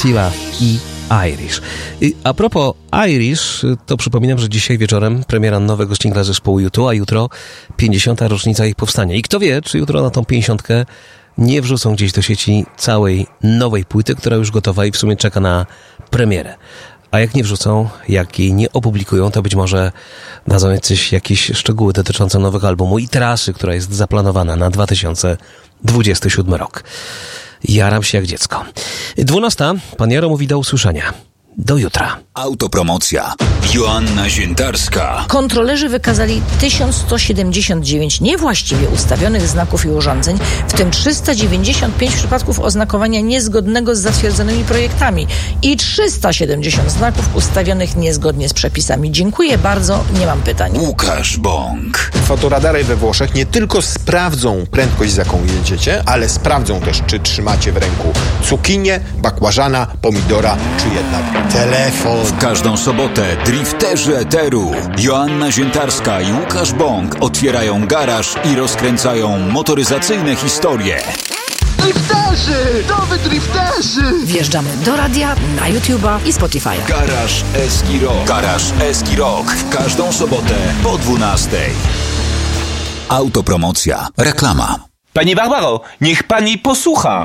Attila i Irish. A propos Irish, to przypominam, że dzisiaj wieczorem premiera nowego singla zespołu U2, a jutro 50. rocznica ich powstania. I kto wie, czy jutro na tą 50 nie wrzucą gdzieś do sieci całej nowej płyty, która już gotowa i w sumie czeka na premierę. A jak nie wrzucą, jak jej nie opublikują, to być może dadzą jakieś szczegóły dotyczące nowego albumu i trasy, która jest zaplanowana na 2027 rok. Jaram się jak dziecko. 12. Pan Jaro mówi do usłyszenia. Do jutra. Autopromocja. Joanna Ziętarska. Kontrolerzy wykazali 1179 niewłaściwie ustawionych znaków i urządzeń, w tym 395 przypadków oznakowania niezgodnego z zatwierdzonymi projektami i 370 znaków ustawionych niezgodnie z przepisami. Dziękuję bardzo, nie mam pytań. Łukasz Bąk. Fotoradary we Włoszech nie tylko sprawdzą prędkość, z jaką jedziecie, ale sprawdzą też, czy trzymacie w ręku cukinię, bakłażana, pomidora, czy jednak telefon. W każdą sobotę drifterzy eteru Joanna Ziętarska i Łukasz Bąk otwierają garaż i rozkręcają motoryzacyjne historie. Drifterzy! Nowy drifterzy! Wjeżdżamy do radia, na YouTube'a i Spotify'a. Garaż Eski Rock. Garaż Eski Rock. W każdą sobotę po 12:00. Autopromocja. Reklama. Pani Barbaro, niech pani posłucha.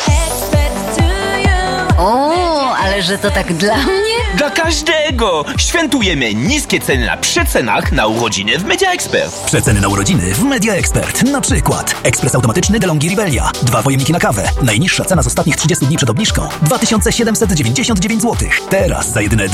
O, ale że to tak dla mnie? Dla każdego! Świętujemy niskie ceny na przecenach na urodziny w Media Expert. Przeceny na urodziny w Media Expert. Na przykład ekspres automatyczny DeLonghi Rivelia. 2 pojemniki na kawę. Najniższa cena z ostatnich 30 dni przed obniżką 2799 zł. Teraz za jedyne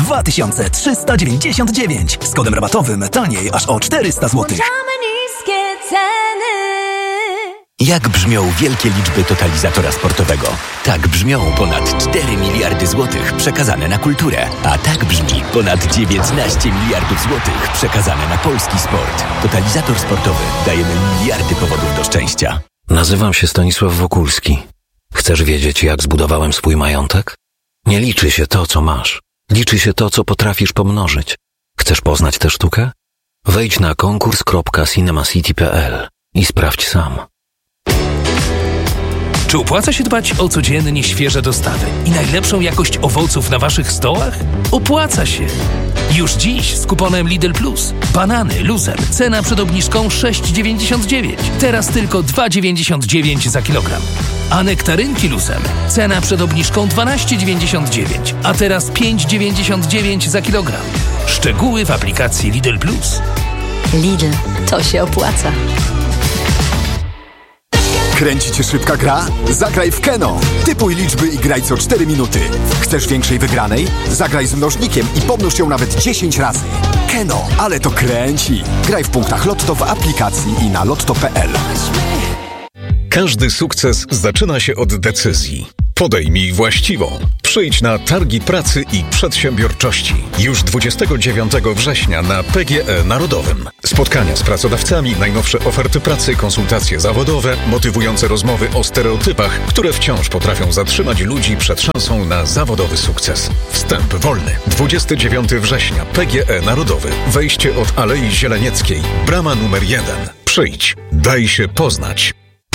2399. Z kodem rabatowym taniej aż o 400 zł. Niskie ceny. Jak brzmią wielkie liczby totalizatora sportowego? Tak brzmią ponad 4 miliardy złotych przekazane na kulturę. A tak brzmi ponad 19 miliardów złotych przekazane na polski sport. Totalizator sportowy. Dajemy miliardy powodów do szczęścia. Nazywam się Stanisław Wokulski. Chcesz wiedzieć, jak zbudowałem swój majątek? Nie liczy się to, co masz. Liczy się to, co potrafisz pomnożyć. Chcesz poznać tę sztukę? Wejdź na konkurs.cinemacity.pl i sprawdź sam. Czy opłaca się dbać o codziennie świeże dostawy i najlepszą jakość owoców na waszych stołach? Opłaca się! Już dziś z kuponem Lidl Plus. Banany luzem, cena przed obniżką 6,99. Teraz tylko 2,99 za kilogram. A nektarynki luzem, cena przed obniżką 12,99, a teraz 5,99 za kilogram. Szczegóły w aplikacji Lidl Plus. Lidl, to się opłaca. Kręci cię szybka gra? Zagraj w Keno. Typuj liczby i graj co 4 minuty. Chcesz większej wygranej? Zagraj z mnożnikiem i pomnóż ją nawet 10 razy. Keno, ale to kręci. Graj w punktach Lotto w aplikacji i na lotto.pl. Każdy sukces zaczyna się od decyzji. Podejmij właściwą. Przyjdź na Targi Pracy i Przedsiębiorczości. Już 29 września na PGE Narodowym. Spotkania z pracodawcami, najnowsze oferty pracy, konsultacje zawodowe, motywujące rozmowy o stereotypach, które wciąż potrafią zatrzymać ludzi przed szansą na zawodowy sukces. Wstęp wolny. 29 września PGE Narodowy. Wejście od Alei Zielenieckiej. Brama numer 1. Przyjdź. Daj się poznać.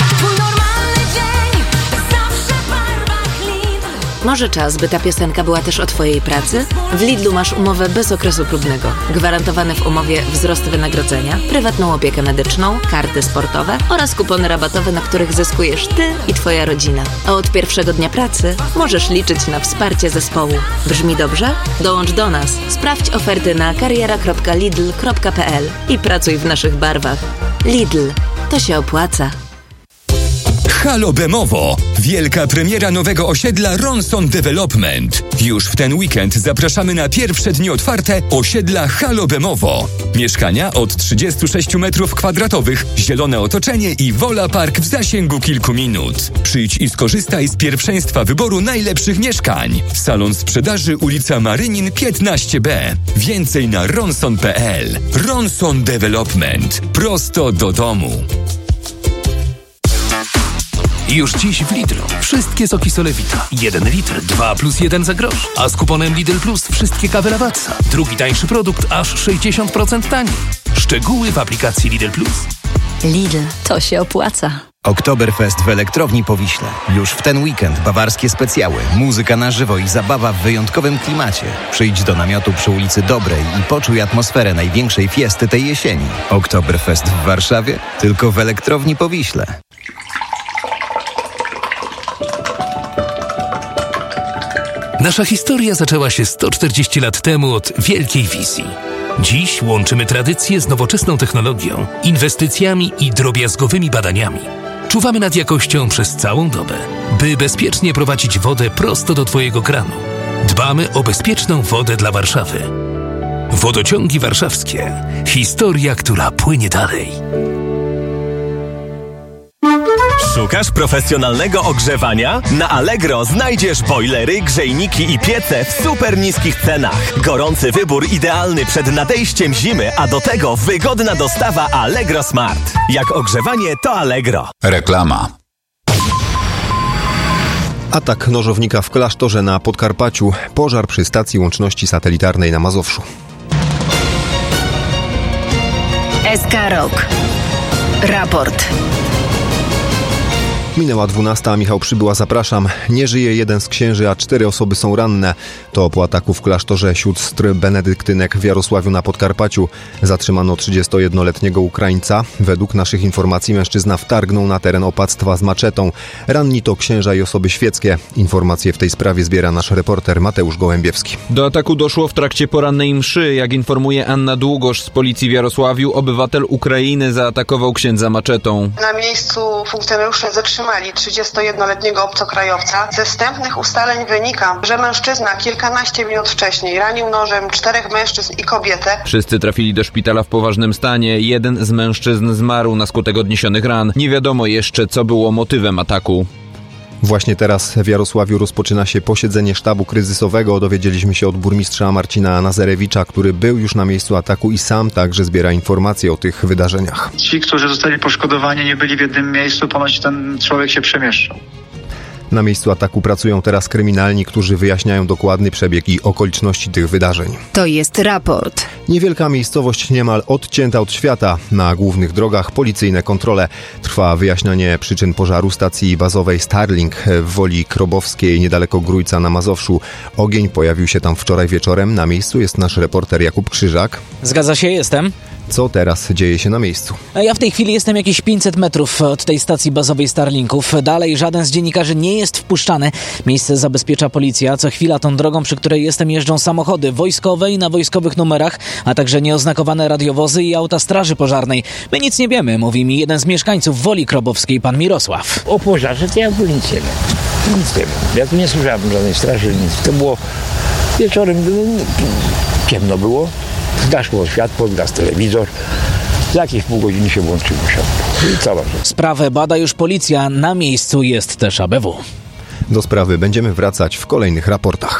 Może czas, by ta piosenka była też o twojej pracy? W Lidlu masz umowę bez okresu próbnego. Gwarantowany w umowie wzrost wynagrodzenia, prywatną opiekę medyczną, karty sportowe oraz kupony rabatowe, na których zyskujesz ty i twoja rodzina. A od pierwszego dnia pracy możesz liczyć na wsparcie zespołu. Brzmi dobrze? Dołącz do nas. Sprawdź oferty na kariera.lidl.pl i pracuj w naszych barwach. Lidl. To się opłaca. Halo Bemowo! Wielka premiera nowego osiedla Ronson Development. Już w ten weekend zapraszamy na pierwsze dni otwarte osiedla Halo Bemowo. Mieszkania od 36 m2, zielone otoczenie i Wola Park w zasięgu kilku minut. Przyjdź i skorzystaj z pierwszeństwa wyboru najlepszych mieszkań. Salon sprzedaży ulica Marynin 15B. Więcej na ronson.pl. Ronson Development. Prosto do domu. Już dziś w Lidlu wszystkie soki Solewita. 1 litr, 2 + 1 za grosz. A z kuponem Lidl Plus wszystkie kawy Lavazza. Drugi tańszy produkt aż 60% taniej. Szczegóły w aplikacji Lidl Plus. Lidl, to się opłaca. Oktoberfest w Elektrowni Powiśle. Już w ten weekend bawarskie specjały, muzyka na żywo i zabawa w wyjątkowym klimacie. Przyjdź do namiotu przy ulicy Dobrej i poczuj atmosferę największej fiesty tej jesieni. Oktoberfest w Warszawie? Tylko w Elektrowni Powiśle. Nasza historia zaczęła się 140 lat temu od wielkiej wizji. Dziś łączymy tradycję z nowoczesną technologią, inwestycjami i drobiazgowymi badaniami. Czuwamy nad jakością przez całą dobę, by bezpiecznie prowadzić wodę prosto do Twojego kranu. Dbamy o bezpieczną wodę dla Warszawy. Wodociągi warszawskie. Historia, która płynie dalej. Szukasz profesjonalnego ogrzewania? Na Allegro znajdziesz bojlery, grzejniki i piece w super niskich cenach. Gorący wybór idealny przed nadejściem zimy, a do tego wygodna dostawa Allegro Smart. Jak ogrzewanie, to Allegro. Reklama. Atak nożownika w klasztorze na Podkarpaciu. Pożar przy stacji łączności satelitarnej na Mazowszu. SK Rok. Raport. Minęła 12, Michał Przybyła, zapraszam. Nie żyje jeden z księży, a 4 osoby są ranne. To po ataku w klasztorze sióstr benedyktynek w Jarosławiu na Podkarpaciu. Zatrzymano 31-letniego Ukraińca. Według naszych informacji mężczyzna wtargnął na teren opactwa z maczetą. Ranni to księża i osoby świeckie. Informacje w tej sprawie zbiera nasz reporter Mateusz Gołębiewski. Do ataku doszło w trakcie porannej mszy. Jak informuje Anna Długosz z policji w Jarosławiu, obywatel Ukrainy zaatakował księdza maczetą. Na miejscu funkcjonariusze zatrzymali 31-letniego obcokrajowca. Ze wstępnych ustaleń wynika, że mężczyzna kilkanaście minut wcześniej ranił nożem 4 mężczyzn i kobietę. Wszyscy trafili do szpitala w poważnym stanie. Jeden z mężczyzn zmarł na skutek odniesionych ran. Nie wiadomo jeszcze, co było motywem ataku. Właśnie teraz w Jarosławiu rozpoczyna się posiedzenie sztabu kryzysowego. Dowiedzieliśmy się od burmistrza Marcina Nazarewicza, który był już na miejscu ataku i sam także zbiera informacje o tych wydarzeniach. Ci, którzy zostali poszkodowani, nie byli w jednym miejscu, ponoć ten człowiek się przemieszczał. Na miejscu ataku pracują teraz kryminalni, którzy wyjaśniają dokładny przebieg i okoliczności tych wydarzeń. To jest raport. Niewielka miejscowość niemal odcięta od świata. Na głównych drogach policyjne kontrole. Trwa wyjaśnianie przyczyn pożaru stacji bazowej Starlink w Woli Krobowskiej niedaleko Grójca na Mazowszu. Ogień pojawił się tam wczoraj wieczorem. Na miejscu jest nasz reporter Jakub Krzyżak. Zgadza się, jestem. Co teraz dzieje się na miejscu? Ja w tej chwili jestem jakieś 500 metrów od tej stacji bazowej Starlinków. Dalej żaden z dziennikarzy nie jest wpuszczany. Miejsce zabezpiecza policja. Co chwila tą drogą, przy której jestem, jeżdżą samochody wojskowe i na wojskowych numerach, a także nieoznakowane radiowozy i auta straży pożarnej. My nic nie wiemy, mówi mi jeden z mieszkańców Woli Krobowskiej, pan Mirosław. O pożarze to ja w ogóle nic nie wiem. Nic nie wiem. Ja tu nie słyszałem żadnej straży, nic. To było wieczorem, ciemno było. Zgasło światło, zgasł telewizor. Za jakieś pół godziny się włączyło światło. I cała rzecz. Sprawę bada już policja. Na miejscu jest też ABW. Do sprawy będziemy wracać w kolejnych raportach.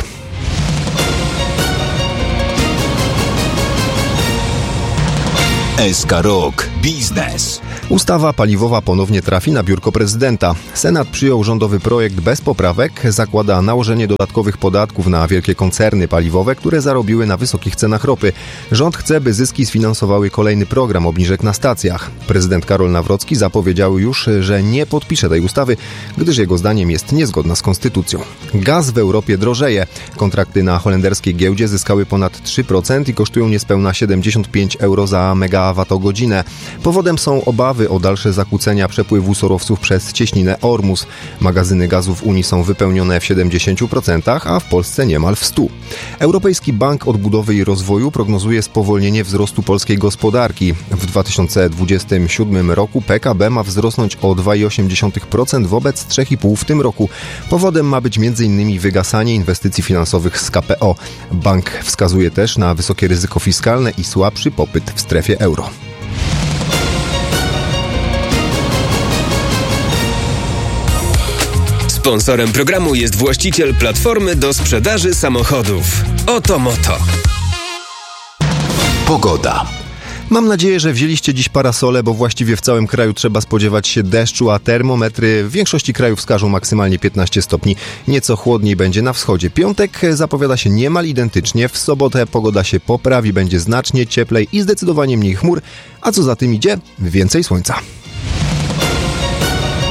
SK Rok. Biznes. Ustawa paliwowa ponownie trafi na biurko prezydenta. Senat przyjął rządowy projekt bez poprawek. Zakłada nałożenie dodatkowych podatków na wielkie koncerny paliwowe, które zarobiły na wysokich cenach ropy. Rząd chce, by zyski sfinansowały kolejny program obniżek na stacjach. Prezydent Karol Nawrocki zapowiedział już, że nie podpisze tej ustawy, gdyż jego zdaniem jest niezgodna z konstytucją. Gaz w Europie drożeje. Kontrakty na holenderskiej giełdzie zyskały ponad 3% i kosztują niespełna 75 euro za megawattogodzinę. Powodem są obawy o dalsze zakłócenia przepływu surowców przez cieśninę Ormus. Magazyny gazu w Unii są wypełnione w 70%, a w Polsce niemal w 100%. Europejski Bank Odbudowy i Rozwoju prognozuje spowolnienie wzrostu polskiej gospodarki. W 2027 roku PKB ma wzrosnąć o 2,8% wobec 3,5% w tym roku. Powodem ma być m.in. wygasanie inwestycji finansowych z KPO. Bank wskazuje też na wysokie ryzyko fiskalne i słabszy popyt w strefie euro. Sponsorem programu jest właściciel platformy do sprzedaży samochodów. Oto Moto. Pogoda. Mam nadzieję, że wzięliście dziś parasole, bo właściwie w całym kraju trzeba spodziewać się deszczu, a termometry w większości krajów wskażą maksymalnie 15 stopni. Nieco chłodniej będzie na wschodzie. Piątek zapowiada się niemal identycznie. W sobotę pogoda się poprawi, będzie znacznie cieplej i zdecydowanie mniej chmur, a co za tym idzie? Więcej słońca.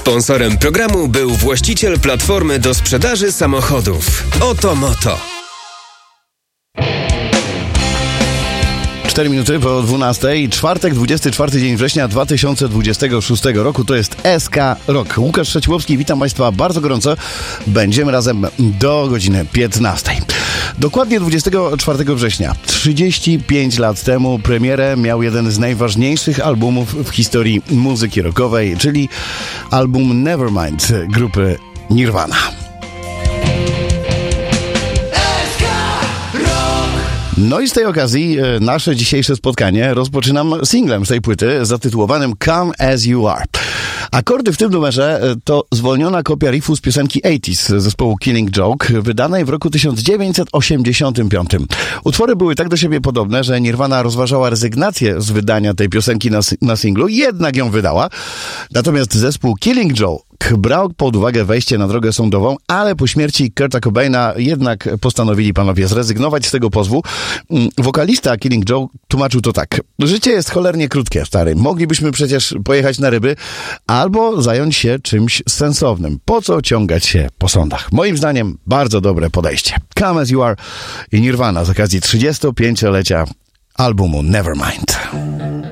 Sponsorem programu był właściciel platformy do sprzedaży samochodów. Oto Moto. 4 minuty po 12. Czwartek, 24 dzień września 2026 roku. To jest SK Rock. Łukasz Trzeciłowski, witam Państwa bardzo gorąco. Będziemy razem do godziny 15. Dokładnie 24 września, 35 lat temu, premierę miał jeden z najważniejszych albumów w historii muzyki rockowej, czyli album Nevermind grupy Nirvana. No i z tej okazji nasze dzisiejsze spotkanie rozpoczynam singlem z tej płyty zatytułowanym Come As You Are. Akordy w tym numerze to zwolniona kopia riffu z piosenki 80s zespołu Killing Joke, wydanej w roku 1985. Utwory były tak do siebie podobne, że Nirvana rozważała rezygnację z wydania tej piosenki na singlu, jednak ją wydała. Natomiast zespół Killing Joke brał pod uwagę wejście na drogę sądową, ale po śmierci Kurta Cobaina jednak postanowili panowie zrezygnować z tego pozwu. Wokalista Killing Joke tłumaczył to tak. Życie jest cholernie krótkie, stary. Moglibyśmy przecież pojechać na ryby albo zająć się czymś sensownym. Po co ciągać się po sądach? Moim zdaniem bardzo dobre podejście. Come As You Are i Nirvana z okazji 35-lecia albumu Nevermind.